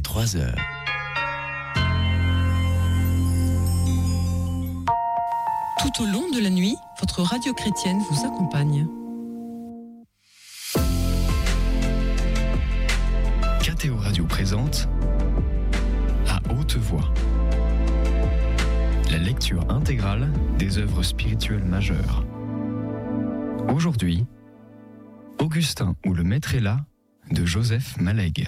est 3 heures. Tout au long de la nuit, votre radio chrétienne vous accompagne. KTO Radio présente À haute voix, la lecture intégrale des œuvres spirituelles majeures. Aujourd'hui, Augustin ou le Maître est là de Joseph Mallègue.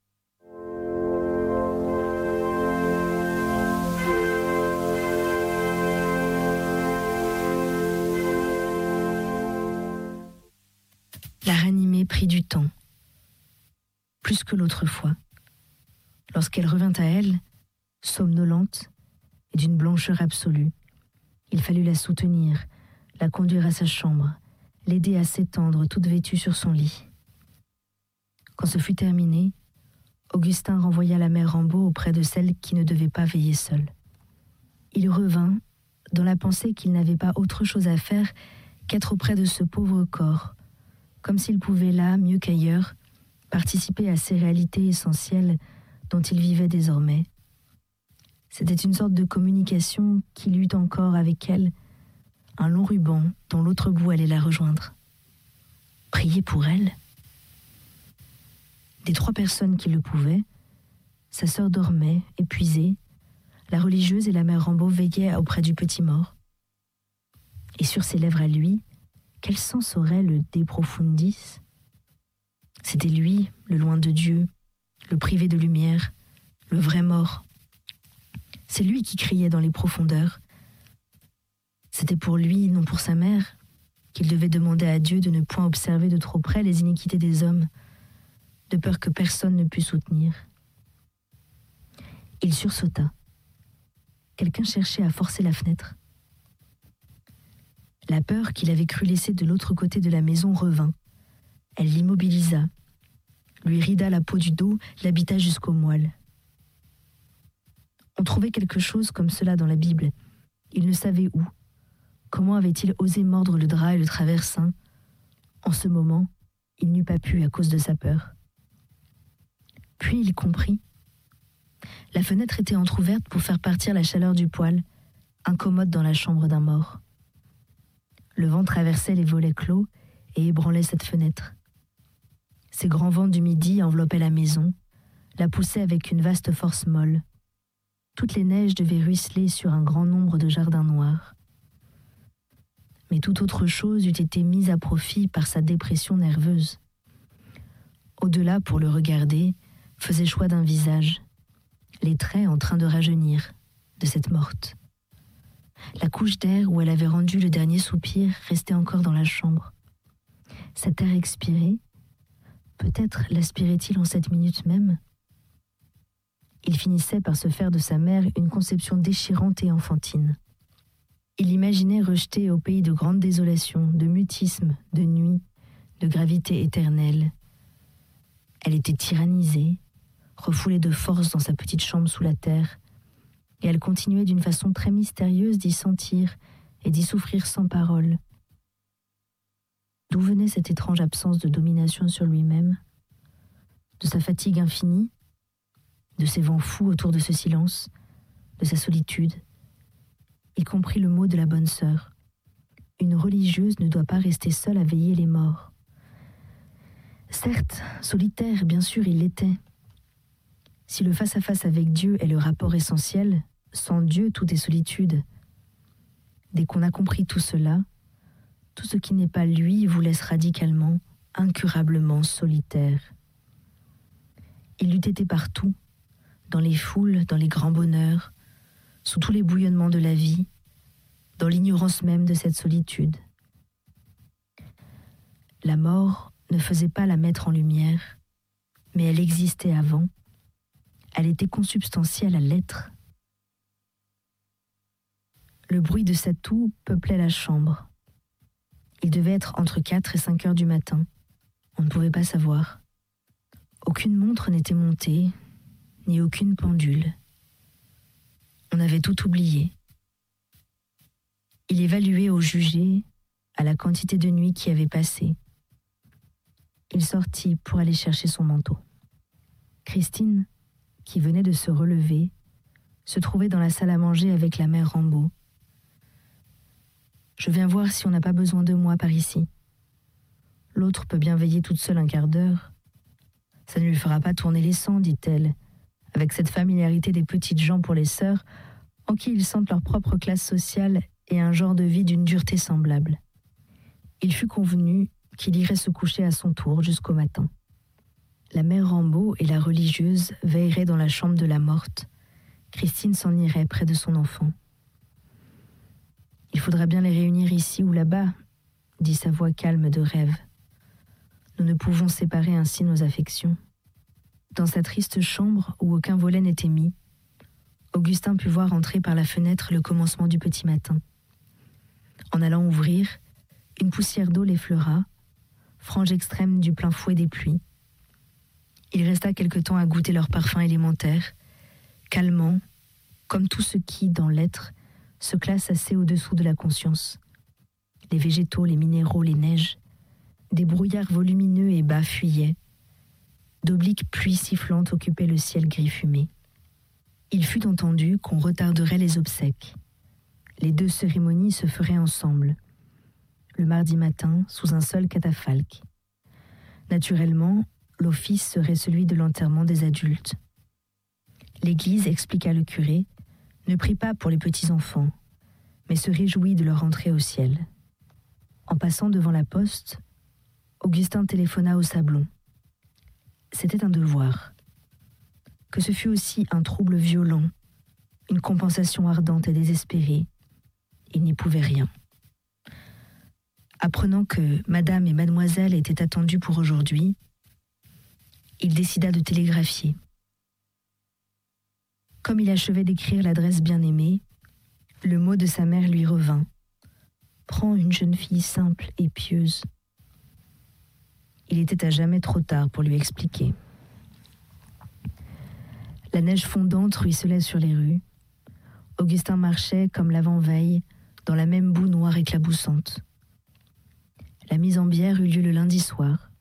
La ranimer prit du temps, plus que l'autre fois. Lorsqu'elle revint à elle, somnolente et d'une blancheur absolue, il fallut la soutenir, la conduire à sa chambre, l'aider à s'étendre toute vêtue sur son lit. Quand ce fut terminé, Augustin renvoya la mère Rambaud auprès de celle qui ne devait pas veiller seule. Il revint dans la pensée qu'il n'avait pas autre chose à faire qu'être auprès de ce pauvre corps, comme s'il pouvait là, mieux qu'ailleurs, participer à ces réalités essentielles dont il vivait désormais. C'était une sorte de communication qu'il eut encore avec elle, un long ruban dont l'autre bout allait la rejoindre. Prier pour elle ? Des 3 personnes qui le pouvaient, sa sœur dormait, épuisée, la religieuse et la mère Rambaud veillaient auprès du petit mort. Et sur ses lèvres à lui, quel sens aurait le De Profundis ? C'était lui, le loin de Dieu, le privé de lumière, le vrai mort. C'est lui qui criait dans les profondeurs. C'était pour lui, non pour sa mère, qu'il devait demander à Dieu de ne point observer de trop près les iniquités des hommes, de peur que personne ne pût soutenir. Il sursauta. Quelqu'un cherchait à forcer la fenêtre. La peur qu'il avait cru laisser de l'autre côté de la maison revint. Elle l'immobilisa, lui rida la peau du dos, l'habita jusqu'aux moelles. On trouvait quelque chose comme cela dans la Bible. Il ne savait où. Comment avait-il osé mordre le drap et le traversin ? En ce moment, il n'eût pas pu à cause de sa peur. Puis il comprit. La fenêtre était entr'ouverte pour faire partir la chaleur du poêle, incommode dans la chambre d'un mort. Le vent traversait les volets clos et ébranlait cette fenêtre. Ces grands vents du midi enveloppaient la maison, la poussaient avec une vaste force molle. Toutes les neiges devaient ruisseler sur un grand nombre de jardins noirs. Mais toute autre chose eût été mise à profit par sa dépression nerveuse. Au-delà, pour le regarder, faisait choix d'un visage, les traits en train de rajeunir, de cette morte. La couche d'air où elle avait rendu le dernier soupir restait encore dans la chambre. Cet air expiré, peut-être l'aspirait-il en cette minute même. Il finissait par se faire de sa mère une conception déchirante et enfantine. Il l'imaginait rejetée au pays de grande désolation, de mutisme, de nuit, de gravité éternelle. Elle était tyrannisée, refoulée de force dans sa petite chambre sous la terre, et elle continuait d'une façon très mystérieuse d'y sentir et d'y souffrir sans parole. D'où venait cette étrange absence de domination sur lui-même ? De sa fatigue infinie ? De ces vents fous autour de ce silence ? De sa solitude ? Il comprit le mot de la bonne sœur. Une religieuse ne doit pas rester seule à veiller les morts. Certes, solitaire, bien sûr, il l'était. Si le face-à-face avec Dieu est le rapport essentiel, sans Dieu, tout est solitude. Dès qu'on a compris tout cela, tout ce qui n'est pas lui vous laisse radicalement, incurablement solitaire. Il eût été partout, dans les foules, dans les grands bonheurs, sous tous les bouillonnements de la vie, dans l'ignorance même de cette solitude. La mort ne faisait pas la mettre en lumière, mais elle existait avant. Elle était consubstantielle à l'être. Le bruit de sa toux peuplait la chambre. Il devait être entre 4 et 5 heures du matin. On ne pouvait pas savoir. Aucune montre n'était montée, ni aucune pendule. On avait tout oublié. Il évaluait au jugé, à la quantité de nuit qui avait passé. Il sortit pour aller chercher son manteau. Christine, qui venait de se relever, se trouvait dans la salle à manger avec la mère Rambaud. « Je viens voir si on n'a pas besoin de moi par ici. L'autre peut bien veiller toute seule un quart d'heure. Ça ne lui fera pas tourner les sangs, dit-elle, avec cette familiarité des petites gens pour les sœurs, en qui ils sentent leur propre classe sociale et un genre de vie d'une dureté semblable. » Il fut convenu qu'il irait se coucher à son tour jusqu'au matin. La mère Rambaud et la religieuse veilleraient dans la chambre de la morte. Christine s'en irait près de son enfant. « Il faudra bien les réunir ici ou là-bas, » dit sa voix calme de rêve. « Nous ne pouvons séparer ainsi nos affections. » Dans sa triste chambre où aucun volet n'était mis, Augustin put voir entrer par la fenêtre le commencement du petit matin. En allant ouvrir, une poussière d'eau l'effleura, frange extrême du plein fouet des pluies. Il resta quelque temps à goûter leur parfum élémentaire, calmant, comme tout ce qui, dans l'être, se classe assez au-dessous de la conscience. Les végétaux, les minéraux, les neiges, des brouillards volumineux et bas fuyaient. D'obliques pluies sifflantes occupaient le ciel gris fumé. Il fut entendu qu'on retarderait les obsèques. Les deux cérémonies se feraient ensemble, le mardi matin, sous un seul catafalque. Naturellement, l'office serait celui de l'enterrement des adultes. L'Église, expliqua le curé, ne prie pas pour les petits-enfants, mais se réjouit de leur entrée au ciel. En passant devant la poste, Augustin téléphona au Sablon. C'était un devoir. Que ce fût aussi un trouble violent, une compensation ardente et désespérée, il n'y pouvait rien. Apprenant que Madame et Mademoiselle étaient attendues pour aujourd'hui, il décida de télégraphier. Comme il achevait d'écrire l'adresse bien-aimée, le mot de sa mère lui revint. « Prends une jeune fille simple et pieuse. » Il était à jamais trop tard pour lui expliquer. La neige fondante ruisselait sur les rues. Augustin marchait, comme l'avant-veille, dans la même boue noire éclaboussante. La mise en bière eut lieu le lundi soir.